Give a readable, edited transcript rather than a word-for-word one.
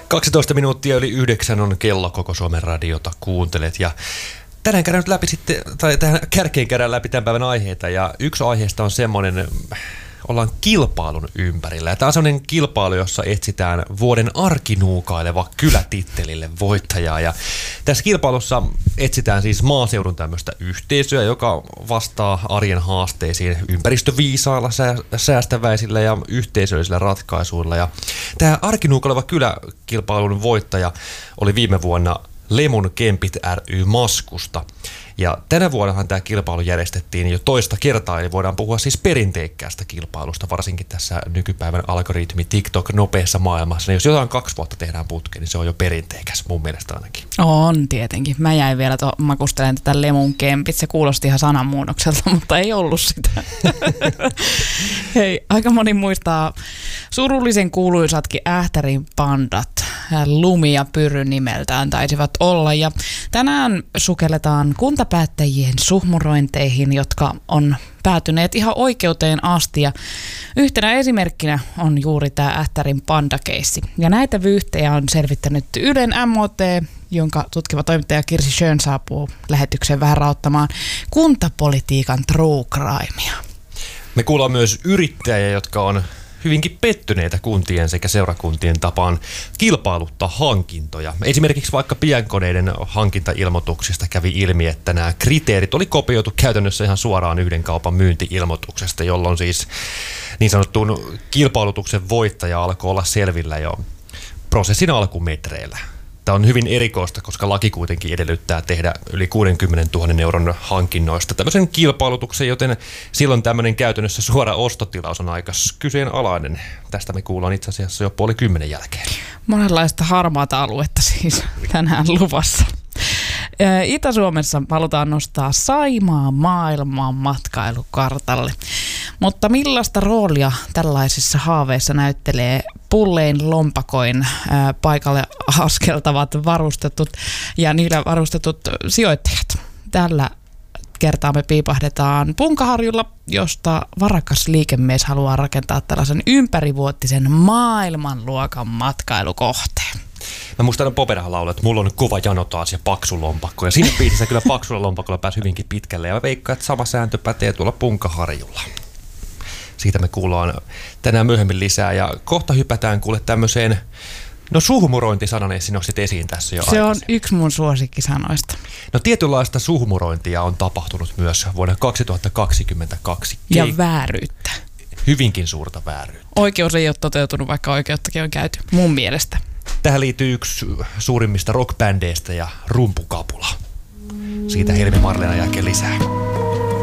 12 minuuttia yli 9 on kello, koko Suomen radiota kuuntelet ja tänään käydään läpi tähän kärkeen käydään läpi tämän päivän aiheita ja yksi aiheesta on semmoinen, ollaan kilpailun ympärillä. Ja tämä on semmoinen kilpailu, jossa etsitään vuoden arkinuukaileva kylätittelille voittajaa. Ja tässä kilpailussa etsitään siis maaseudun tämmöistä yhteisöä, joka vastaa arjen haasteisiin ympäristöviisailla, säästäväisillä ja yhteisöllisillä ratkaisuilla. Ja tämä arkinuukaileva kyläkilpailun voittaja oli viime vuonna Lemun Kempit ry Maskusta. Ja tänä vuonnahan tämä kilpailu järjestettiin jo toista kertaa, eli voidaan puhua siis perinteikkäästä kilpailusta, varsinkin tässä nykypäivän algoritmi TikTok nopeassa maailmassa. Jos jotain 2 vuotta tehdään putkeen, niin se on jo perinteikäs mun mielestä ainakin. On tietenkin. Mä jäin vielä makustelemaan tätä Lemun Kempit. Se kuulosti ihan sananmuunnokselta, mutta ei ollut sitä. Hei, aika moni muistaa surullisen kuuluisatkin Ähtärin pandat. Lumi ja Pyry nimeltään taisivat olla. Ja tänään sukelletaan kuntapäättäjien suhmurointeihin, jotka on päätyneet ihan oikeuteen asti. Ja yhtenä esimerkkinä on juuri tämä Ähtärin pandakeissi. Ja näitä vyyhtejä on selvittänyt Ylen MOT, jonka tutkiva toimittaja Kirsi Schön saapuu lähetykseen vähän rauttamaan kuntapolitiikan true crimea. Me kuullaan myös yrittäjiä, jotka on hyvinkin pettyneitä kuntien sekä seurakuntien tapaan kilpailuttaa hankintoja. Esimerkiksi vaikka pienkoneiden hankintailmoituksista kävi ilmi, että nämä kriteerit oli kopioitu käytännössä ihan suoraan yhden kaupan myynti-ilmoituksesta, jolloin siis niin sanottuun kilpailutuksen voittaja alkoi olla selvillä jo prosessin alkumetreillä. Tämä on hyvin erikoista, koska laki kuitenkin edellyttää tehdä yli 60 000 euron hankinnoista tämmöisen kilpailutuksen, joten silloin tämmöinen käytännössä suora ostotilaus on aika kyseenalainen. Tästä me kuullaan itse asiassa jo 9:30 jälkeen. Monenlaista harmaata aluetta siis tänään luvassa. Itä-Suomessa halutaan nostaa Saimaa maailman matkailukartalle. Mutta millaista roolia tällaisissa haaveissa näyttelee pullein lompakoin paikalle askeltavat varustetut ja niillä varustetut sijoittajat? Tällä kertaa me piipahdetaan Punkaharjulla, josta varakas liikemies haluaa rakentaa tällaisen ympärivuotisen maailmanluokan matkailukohteen. Mä muistan Poperahan laulaa, että mulla on kova jano taas ja paksu lompakko. Ja siinä biisissä kyllä paksulla lompakolla pääsi hyvinkin pitkälle. Ja mä veikkaan, että sama sääntö pätee tuolla Punkaharjulla. Siitä me kuullaan tänään myöhemmin lisää. Ja kohta hypätään kuule tämmöiseen, suhmurointisanan sinä nostit esiin tässä jo Se on yksi mun suosikkisanoista. No tietynlaista suhmurointia on tapahtunut myös vuonna 2022. Ja vääryyttä. Hyvinkin suurta vääryyttä. Oikeus ei ole toteutunut, vaikka oikeuttakin on käyty, mun mielestä. Tähän liittyy yksi suurimmista rockbändeistä ja Rumpukapula. Siitä Helmi Marlenan jälkeen lisää.